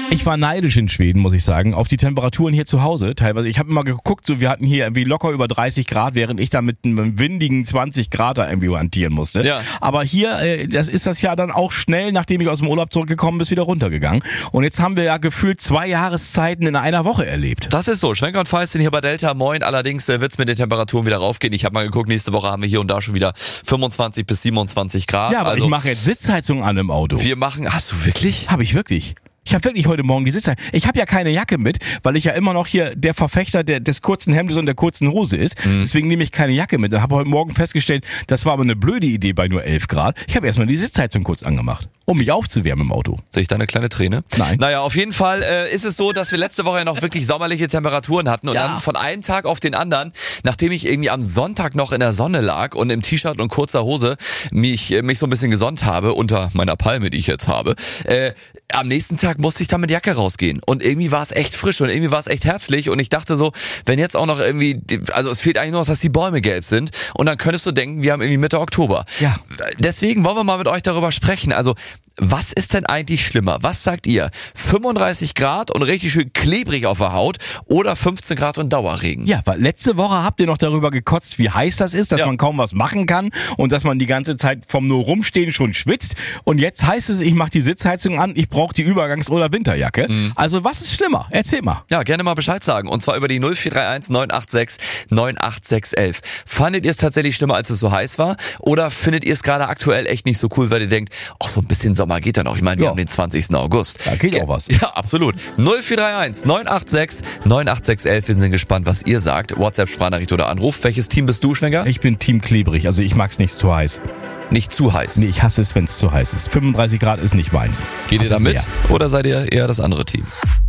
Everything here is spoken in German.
Ich war neidisch in Schweden, muss ich sagen, auf die Temperaturen hier zu Hause teilweise. Ich habe immer geguckt, so wir hatten hier irgendwie locker über 30 Grad, während ich da mit einem windigen 20 Grad da irgendwie hantieren musste. Ja. Aber hier ist das ja dann auch schnell, nachdem ich aus dem Urlaub zurückgekommen bin, wieder runtergegangen. Und jetzt haben wir ja gefühlt 2 Jahreszeiten in einer Woche erlebt. Das ist so. Schwenker und Feistin hier bei Delta. Moin. Allerdings wird's mit den Temperaturen wieder raufgehen. Ich habe mal geguckt, nächste Woche haben wir hier und da schon wieder 25 bis 27 Grad. Ja, aber also, ich mache jetzt Sitzheizung an im Auto. Hast du wirklich? Habe ich wirklich. Ich habe wirklich heute Morgen die Sitzheizung. Ich habe ja keine Jacke mit, weil ich ja immer noch hier der Verfechter des kurzen Hemdes und der kurzen Hose ist. Deswegen nehme ich keine Jacke mit. Ich habe heute Morgen festgestellt, das war aber eine blöde Idee bei nur 11 Grad. Ich habe erstmal die Sitzheizung kurz angemacht, um mich aufzuwärmen im Auto. Sehe ich da eine kleine Träne? Nein. Naja, auf jeden Fall ist es so, dass wir letzte Woche ja noch wirklich sommerliche Temperaturen hatten und dann von einem Tag auf den anderen, nachdem ich irgendwie am Sonntag noch in der Sonne lag und im T-Shirt und kurzer Hose mich so ein bisschen gesonnt habe, unter meiner Palme, die ich jetzt habe, am nächsten Tag musste ich dann mit Jacke rausgehen und irgendwie war es echt frisch und irgendwie war es echt herbstlich und ich dachte so, wenn jetzt auch noch irgendwie, also es fehlt eigentlich nur noch, dass die Bäume gelb sind und dann könntest du denken, wir haben irgendwie Mitte Oktober. Ja. Deswegen wollen wir mal mit euch darüber sprechen, also was ist denn eigentlich schlimmer? Was sagt ihr? 35 Grad und richtig schön klebrig auf der Haut oder 15 Grad und Dauerregen? Ja, weil letzte Woche habt ihr noch darüber gekotzt, wie heiß das ist, dass man kaum was machen kann und dass man die ganze Zeit vom nur rumstehen schon schwitzt. Und jetzt heißt es, ich mache die Sitzheizung an, ich brauche die Übergangs- oder Winterjacke. Also was ist schlimmer? Erzähl mal. Ja, gerne mal Bescheid sagen. Und zwar über die 0431 986 98611. Fandet ihr es tatsächlich schlimmer, als es so heiß war? Oder findet ihr es gerade aktuell echt nicht so cool, weil ihr denkt, ach, so ein bisschen Sommer geht ja noch. Ich meine, wir haben den 20. August. Da geht auch was. Ja, absolut. 0431 986 98611. Wir sind gespannt, was ihr sagt. WhatsApp, Sprachnachricht oder Anruf. Welches Team bist du, Schwenker? Ich bin Team klebrig, also ich mag's nicht zu heiß. Nicht zu heiß. Nee, ich hasse es, wenn es zu heiß ist. 35 Grad ist nicht meins. Geht ihr Hasse da mit mehr. oder seid ihr eher das andere Team?